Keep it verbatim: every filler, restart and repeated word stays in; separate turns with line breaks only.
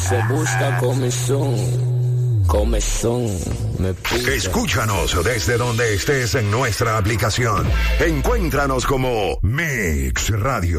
se busca comezón, comezón, me pica.
Escúchanos desde donde estés en nuestra aplicación. Encuéntranos como Mix Radio.